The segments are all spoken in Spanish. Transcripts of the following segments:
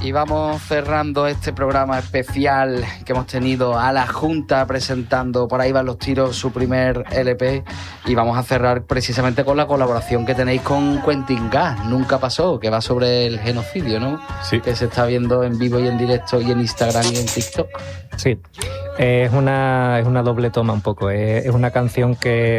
Y vamos cerrando este programa especial que hemos tenido a la Junta presentando Por ahí van los tiros, su primer LP. Y vamos a cerrar precisamente con la colaboración que tenéis con Quentin Gas, Nunca pasó, que va sobre el genocidio, ¿no? Sí. Que se está viendo en vivo y en directo y en Instagram y en TikTok. Sí, es una doble toma un poco. Es una canción que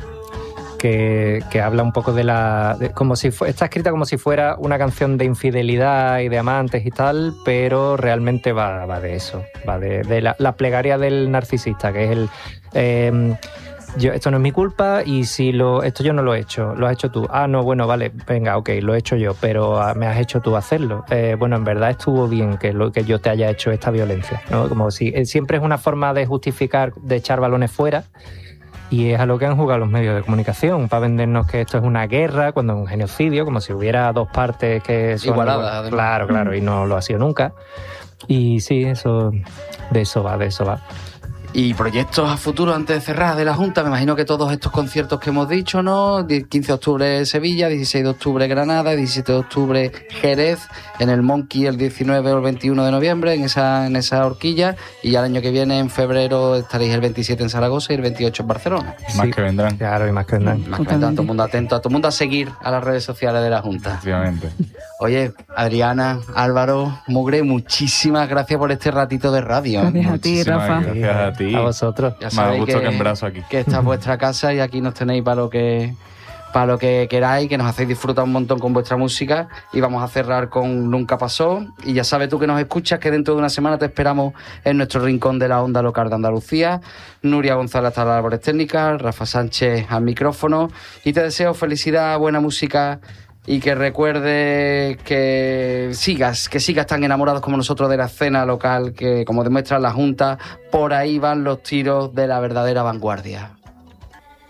habla un poco está escrita como si fuera una canción de infidelidad y de amantes y tal, pero realmente va de eso, va de la plegaria del narcisista, que es esto no es mi culpa y esto yo no lo he hecho, lo has hecho tú. Ah, no, bueno, vale, venga, ok, lo he hecho yo, pero me has hecho tú hacerlo. Bueno, en verdad estuvo bien que yo te haya hecho esta violencia, ¿no? Como si siempre es una forma de justificar, de echar balones fuera. Y es a lo que han jugado los medios de comunicación, para vendernos que esto es una guerra, cuando es un genocidio, como si hubiera dos partes que son igualadas. Claro, y no lo ha sido nunca. Y sí, de eso va. Y proyectos a futuro antes de cerrar de la Junta, me imagino que todos estos conciertos que hemos dicho, ¿no? 15 de octubre Sevilla, 16 de octubre Granada, 17 de octubre Jerez, en el Monkey el 19 o el 21 de noviembre, en esa horquilla, y ya el año que viene, en febrero, estaréis el 27 en Zaragoza y el 28 en Barcelona. Más que vendrán. Claro, y más que vendrán. Más que vendrán, todo el mundo atento, a todo el mundo a seguir a las redes sociales de la Junta. Efectivamente. Oye, Adriana, Álvaro, Mugre, muchísimas gracias por este ratito de radio. Gracias a ti, Rafa. Gracias a ti. A vosotros. Ya Más sabéis gusto que en brazo aquí. que esta es vuestra casa y aquí nos tenéis para lo que queráis, que nos hacéis disfrutar un montón con vuestra música. Y vamos a cerrar con Nunca pasó. Y ya sabes tú que nos escuchas, que dentro de una semana te esperamos en nuestro rincón de la onda local de Andalucía. Nuria González hasta las labores técnicas, Rafa Sánchez al micrófono. Y te deseo felicidad, buena música, y que recuerdes que sigas tan enamorados como nosotros de la escena local, que como demuestra la Junta, por ahí van los tiros de la verdadera vanguardia.